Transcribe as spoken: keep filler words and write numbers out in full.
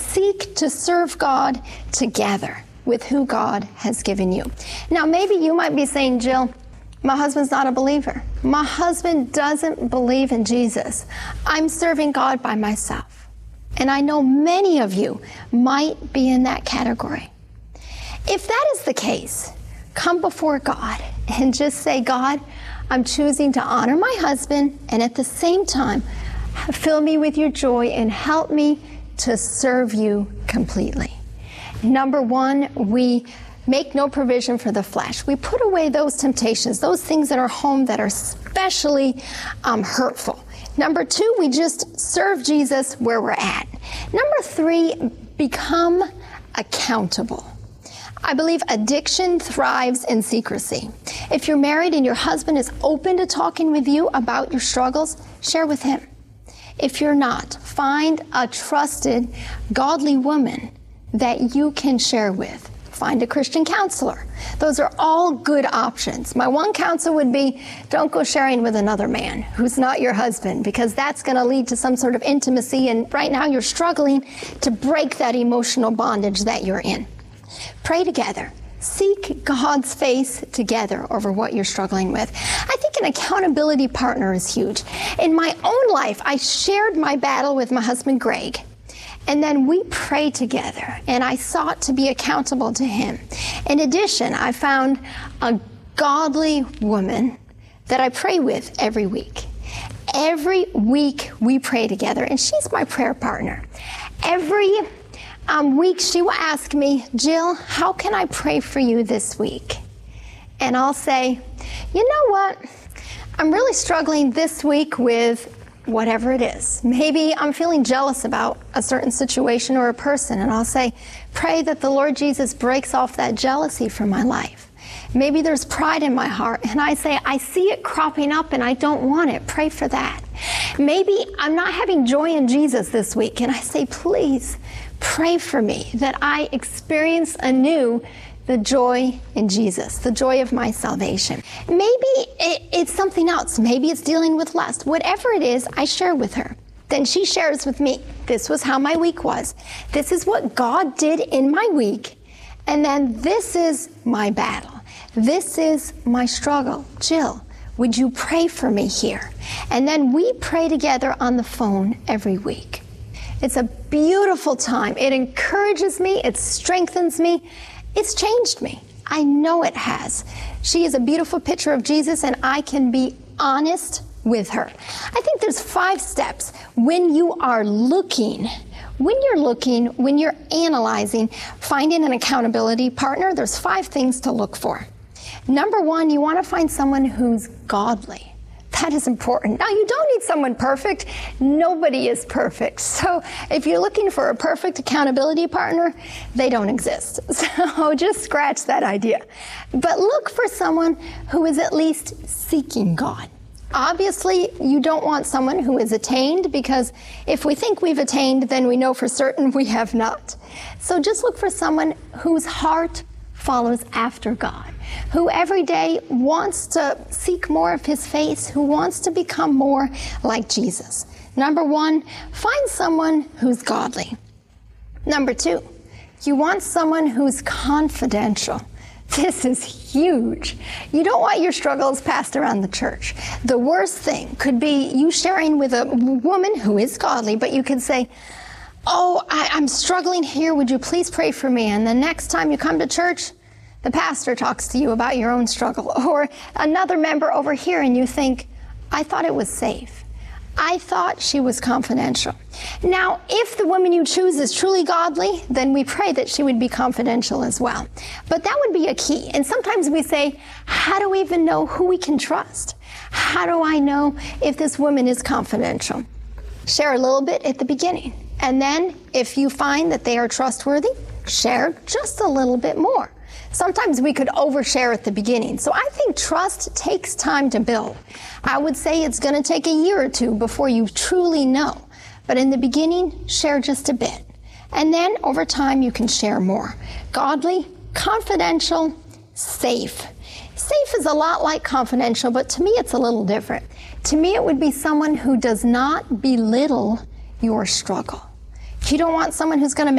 seek to serve God together with who God has given you. Now, maybe you might be saying, Jill, my husband's not a believer. My husband doesn't believe in Jesus. I'm serving God by myself. And I know many of you might be in that category. If that is the case, come before God and just say, God, I'm choosing to honor my husband, and at the same time, fill me with your joy and help me to serve you completely. Number one, we make no provision for the flesh. We put away those temptations, those things in our home that are especially um, hurtful. Number two, we just serve Jesus where we're at. Number three, become accountable. I believe addiction thrives in secrecy. If you're married and your husband is open to talking with you about your struggles, share with him. If you're not, find a trusted, godly woman that you can share with. Find a Christian counselor. Those are all good options. My one counsel would be, don't go sharing with another man who's not your husband, because that's going to lead to some sort of intimacy, and right now you're struggling to break that emotional bondage that you're in. Pray together. Seek God's face together over what you're struggling with. I think an accountability partner is huge. In my own life, I shared my battle with my husband, Greg. And then we prayed together, and I sought to be accountable to him. In addition, I found a godly woman that I pray with every week. Every week we pray together, and she's my prayer partner. Every um, week she will ask me, Jill, how can I pray for you this week? And I'll say, you know what? I'm really struggling this week with whatever it is. Maybe I'm feeling jealous about a certain situation or a person, and I'll say, pray that the Lord Jesus breaks off that jealousy from my life. Maybe there's pride in my heart, and I say, I see it cropping up and I don't want it. Pray for that. Maybe I'm not having joy in Jesus this week, and I say, please pray for me that I experience anew the joy in Jesus, the joy of my salvation. Maybe it, it's something else. Maybe it's dealing with lust. Whatever it is, I share with her. Then she shares with me, this was how my week was. This is what God did in my week. And then this is my battle. This is my struggle. Jill, would you pray for me here? And then we pray together on the phone every week. It's a beautiful time. It encourages me. It strengthens me. It's changed me. I know it has. She is a beautiful picture of Jesus, and I can be honest with her. I think there's five steps when you are looking, when you're looking, when you're analyzing, finding an accountability partner, there's five things to look for. Number one, you want to find someone who's godly. That is important. Now, you don't need someone perfect. Nobody is perfect. So if you're looking for a perfect accountability partner, they don't exist. So just scratch that idea. But look for someone who is at least seeking God. Obviously, you don't want someone who is attained, because if we think we've attained, then we know for certain we have not. So just look for someone whose heart follows after God, who every day wants to seek more of his face, who wants to become more like Jesus. Number one, find someone who's godly. Number two, you want someone who's confidential. This is huge. You don't want your struggles passed around the church. The worst thing could be you sharing with a woman who is godly, but you could say, oh, I, I'm struggling here. Would you please pray for me? And the next time you come to church, the pastor talks to you about your own struggle, or another member over here, and you think, I thought it was safe. I thought she was confidential. Now, if the woman you choose is truly godly, then we pray that she would be confidential as well. But that would be a key. And sometimes we say, how do we even know who we can trust? How do I know if this woman is confidential? Share a little bit at the beginning. And then if you find that they are trustworthy, share just a little bit more. Sometimes we could overshare at the beginning. So I think trust takes time to build. I would say it's going to take a year or two before you truly know. But in the beginning, share just a bit. And then over time, you can share more. Godly, confidential, safe. Safe is a lot like confidential, but to me, it's a little different. To me, it would be someone who does not belittle your struggle. You don't want someone who's going to make